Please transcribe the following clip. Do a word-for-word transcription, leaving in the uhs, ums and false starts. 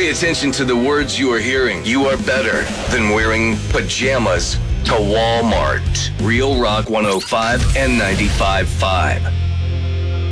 Pay attention to the words you are hearing. You are better than wearing pajamas to Walmart. Real Rock one oh five and ninety-five point five.